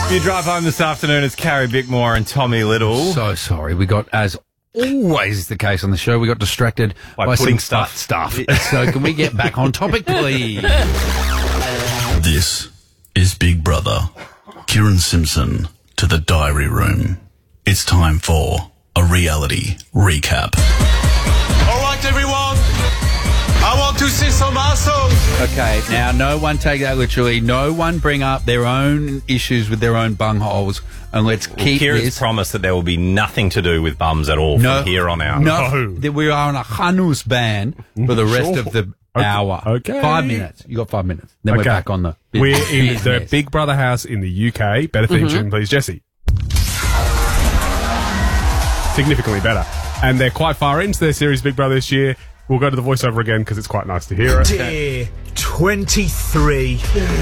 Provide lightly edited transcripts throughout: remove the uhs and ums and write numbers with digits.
You drive home this afternoon, it's Carrie Bickmore and Tommy Little. So sorry. We got, as always is the case on the show, we got distracted by putting some stuff. So can we get back on topic, please? This is Big Brother. Kieran Simpson to the diary room. It's time for a reality recap. All right, everyone. I want to see some assholes. Okay, now no one take that literally. No one bring up their own issues with their own bungholes, and let's keep Kieran's this. promised that there will be nothing to do with bums at all from here on out. No, that we are on a Hanus ban for the rest of the hour. Okay. 5 minutes. You got 5 minutes. Then we're back on the We're in business. the Big Brother house in the UK. Better theme tune, please, Jesse. Significantly better. And they're quite far into their series Big Brother this year. We'll go to the voiceover again because it's quite nice to hear it. Dear 23,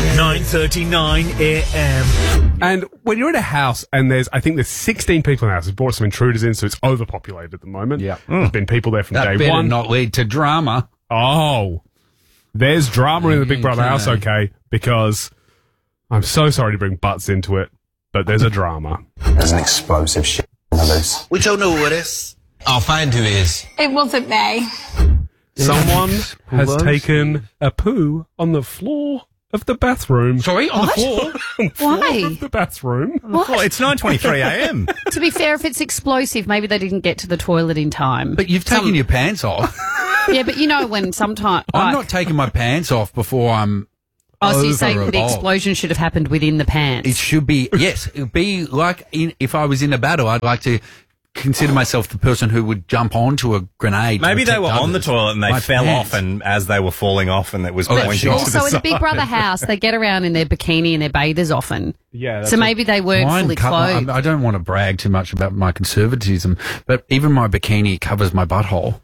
9:39 a.m. And when you're in a house and there's 16 people in the house, we've brought some intruders in, so it's overpopulated at the moment. Yeah. There's been people there from That day better one. not lead to drama. Oh, there's drama in the Big Brother house, okay, because I'm so sorry to bring butts into it, but there's a drama. There's an explosive shit on the loose. We don't know who it is. I'll find who it is. It wasn't me. Someone has taken a poo on the floor of the bathroom. Sorry, on the floor? Why? Of the bathroom. Well, it's 9:23 a.m. To be fair, if it's explosive, maybe they didn't get to the toilet in time. But you've taken your pants off. Yeah, but you know when sometimes... I'm not taking my pants off before I'm Oh, so you're saying the over-evolved. explosion should have happened within the pants? It should be, yes, it would be like if I was in a battle, I'd like to consider myself the person who would jump onto a grenade. Maybe they were protect on the others. toilet and they My fell pants. off, and as they were falling off, and it was Oh, pointing sure. to the Also, in a side. Big Brother house, they get around in their bikini and their bathers often. Yeah. That's So maybe they weren't Mine fully cover- clothed. I don't want to brag too much about my conservatism, but even my bikini covers my butthole.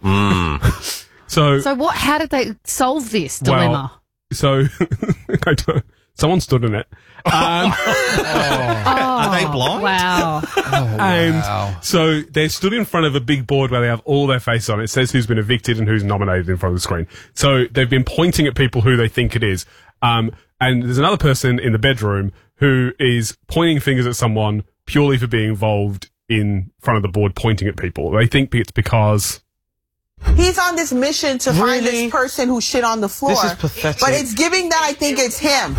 So, So what? How did they solve this dilemma? I don't, someone stood in it. Are they blind? Wow. And so they're stood in front of a big board where they have all their faces on it. It says who's been evicted and who's nominated in front of the screen. So they've been pointing at people who they think it is. And there's another person in the bedroom who is pointing fingers at someone purely for being involved in front of the board, pointing at people. They think it's because... He's on this mission to find this person who shit on the floor. This is pathetic. But it's giving that I think it's him.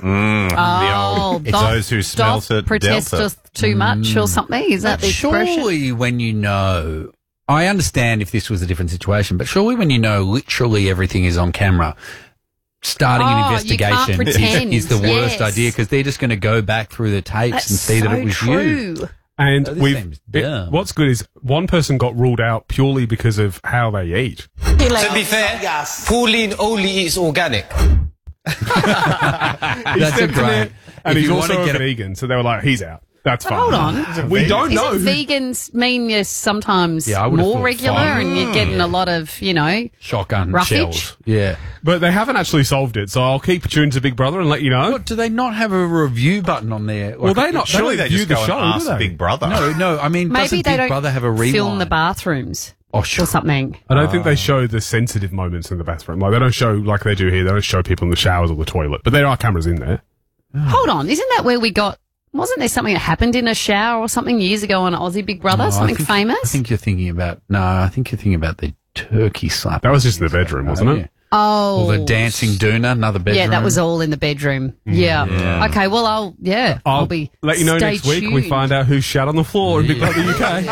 Oh, It's those who smelt it protest dealt it. just too much or something. Is that the expression? Surely when you know, I understand if this was a different situation, but surely when you know literally everything is on camera, starting an Oh, you investigation can't pretend. is the worst Yes. idea because they're just going to go back through the tapes That's and see that so it was you. true. And this seems dumb. what's good is one person got ruled out purely because of how they eat. To be fair, Pauline only eats organic. He That's a stepped in great. there, and If he's you also want a to get vegan, so they were like, he's out. That's fine. Hold on. We don't know. Isn't vegans mean you're sometimes Yeah, I would've more thought regular fine. and you're getting a lot of, shotgun Roughage? shells. Yeah. But they haven't actually solved it, so I'll keep tuned to Big Brother and let you know. What, do they not have a review button on there? Well, they not Surely they view just the go show, and do ask they? Big Brother. No, I mean, maybe doesn't they Big don't Brother have a rewind? film the bathrooms Oh, or sure. something. I don't think they show the sensitive moments in the bathroom. Like, they don't show, like they do here, they don't show people in the showers or the toilet. But there are cameras in there. Hold on. Isn't that where we got... Wasn't there something that happened in a shower or something years ago on Aussie Big Brother? No, something I think famous? you're thinking about... No, I think you're thinking about the turkey slap. That was just in the bedroom, wasn't it? Yeah. Oh. Or the dancing doona, another bedroom. Yeah, that was all in the bedroom. Yeah. Okay, well, I'll be let you know stay next week when we tuned. find out who's shat on the floor in Big Brother UK.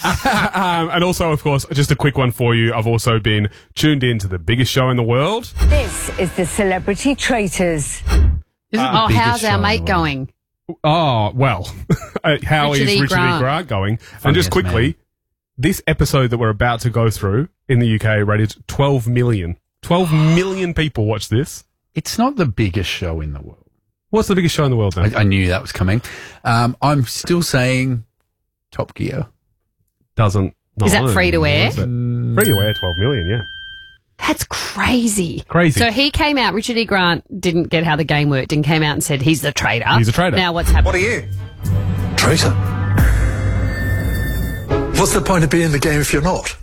And also, of course, just a quick one for you. I've also been tuned in to the biggest show in the world. This is the Celebrity Traitors. Isn't the Oh, biggest how's show our in the mate world. going? Oh, well, how Richard is E. Richard Grant. E. Grant going? And Funniest just quickly, man. this episode that we're about to go through in the UK rated 12 million. 12 million people watch this. It's not the biggest show in the world. What's the biggest show in the world then? I knew that was coming. I'm still saying Top Gear. Doesn't. Is that no. free to air? Is it? Free to air, 12 million, yeah. That's crazy. Crazy. So he came out, Richard E. Grant didn't get how the game worked and came out and said he's the traitor. He's a traitor. Now what's happened? What are you? Traitor. What's the point of being in the game if you're not?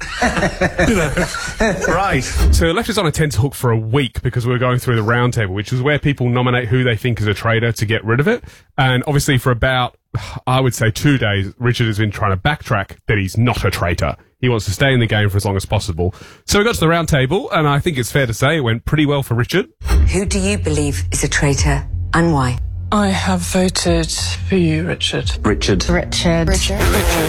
Right. So it left us on a tenterhook for a week because we were going through the roundtable, which is where people nominate who they think is a traitor to get rid of it. And obviously for about, I would say 2 days, Richard has been trying to backtrack that he's not a traitor. He wants to stay in the game for as long as possible. So we got to the roundtable, and I think it's fair to say it went pretty well for Richard. Who do you believe is a traitor and why? I have voted for you, Richard. Richard. Richard. Richard.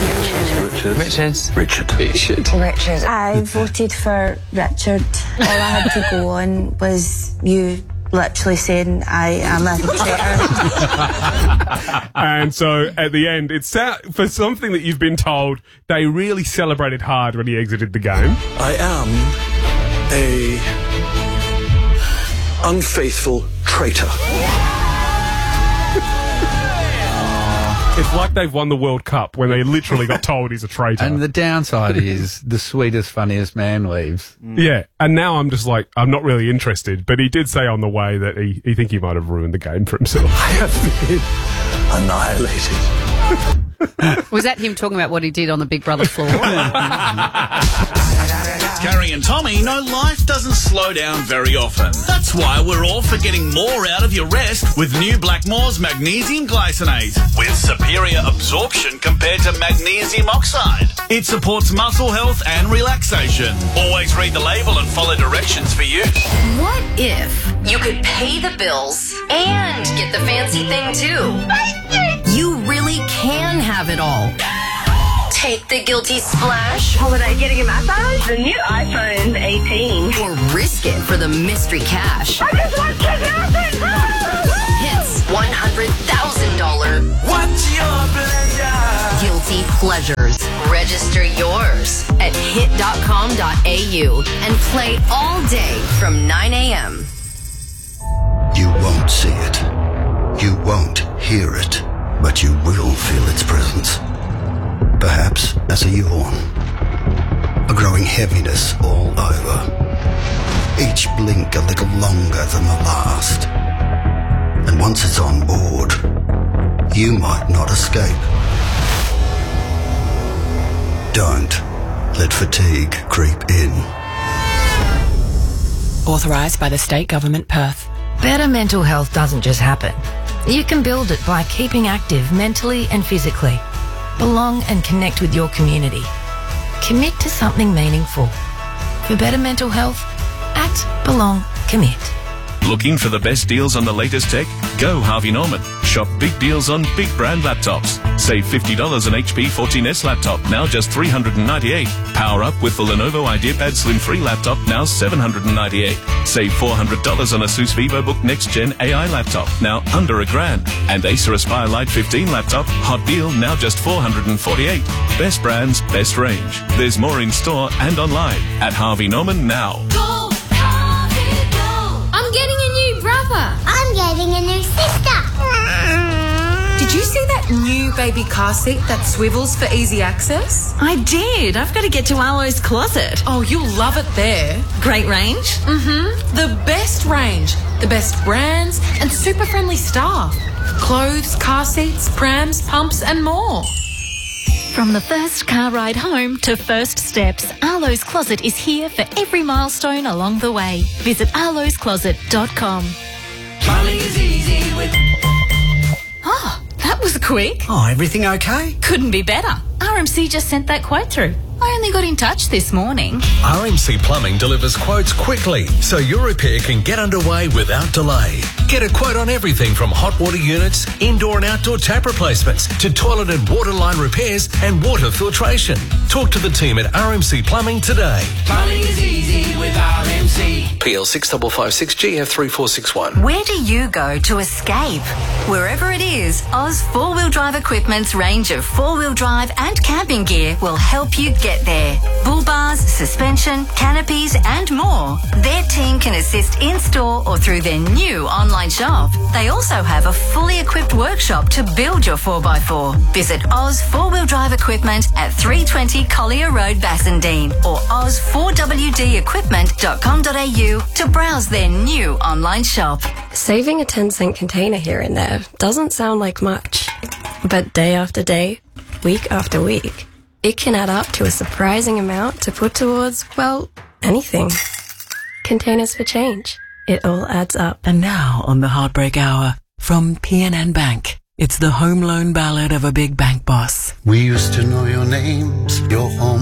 I voted for Richard. All I had to go on was you literally saying I am a traitor. And so at the end, it's for something that you've been told, they really celebrated hard when he exited the game. I am a unfaithful traitor. It's like they've won the World Cup when they literally got told he's a traitor. And the downside is the sweetest, funniest man leaves. Yeah, and now I'm just like, I'm not really interested. But he did say on the way that he think he might have ruined the game for himself. I have been annihilated. Was that him talking about what he did on the Big Brother floor? Gary and Tommy know life doesn't slow down very often. That's why we're all for getting more out of your rest with new Blackmore's Magnesium Glycinate with superior absorption compared to magnesium oxide. It supports muscle health and relaxation. Always read the label and follow directions for use. What if you could pay the bills and get the fancy thing too? You really can have it all. Take the guilty splash. Holiday getting a massage? The new iPhone 18. Or risk it for the mystery cash. I just want $10,000! Hits $100,000. What's your pleasure? Guilty pleasures. Register yours at hit.com.au and play all day from 9 a.m. You won't see it. You won't hear it. But you will feel its presence. Perhaps as a yawn, a growing heaviness all over, each blink a little longer than the last. And once it's on board, you might not escape. Don't let fatigue creep in. Authorised by the State Government, Perth. Better mental health doesn't just happen. You can build it by keeping active mentally and physically. Belong and connect with your community. Commit to something meaningful. For better mental health, act, belong, commit. Looking for the best deals on the latest tech? Go Harvey Norman. Shop big deals on big brand laptops. Save $50 on HP 14S laptop, now just $398. Power up with the Lenovo IdeaPad Slim 3 laptop, now $798. Save $400 on Asus VivoBook Next Gen AI laptop, now under $1,000. And Acer Aspire Lite 15 laptop, hot deal, now just $448. Best brands, best range. There's more in store and online at Harvey Norman now. Go, Harvey, go. I'm getting a new brother. I'm getting a new sister. Did you see that new baby car seat that swivels for easy access? I did. I've got to get to Arlo's Closet. Oh, you'll love it there. Great range? Mm-hmm. The best range, the best brands, and super friendly staff. Clothes, car seats, prams, pumps, and more. From the first car ride home to first steps, Arlo's Closet is here for every milestone along the way. Visit arloscloset.com. Plumbing is easy with... Oh, that was quick. Oh, everything okay? Couldn't be better. RMC just sent that quote through. I only got in touch this morning. RMC Plumbing delivers quotes quickly, so your repair can get underway without delay. Get a quote on everything from hot water units, indoor and outdoor tap replacements, to toilet and water line repairs and water filtration. Talk to the team at RMC Plumbing today. Plumbing is easy with RMC. PL 6556 GF 3461. Where do you go to escape? Wherever it is, Oz 4-Wheel Drive Equipment's range of 4-wheel drive and camping gear will help you get there. Bull bars, suspension, canopies and more. Their team can assist in-store or through their new online shop. They also have a fully equipped workshop to build your 4x4. Visit Oz 4-Wheel Drive Equipment at 320 Collier Road, Bassendean, or oz4wdequipment.com.au to browse their new online shop. Saving a 10-cent container here and there doesn't sound like much, but day after day, week after week, it can add up to a surprising amount to put towards, well, anything. Containers for Change. It all adds up. And now on the Heartbreak Hour, from PNN Bank, it's the home loan ballad of a big bank boss. We used to know your names, your home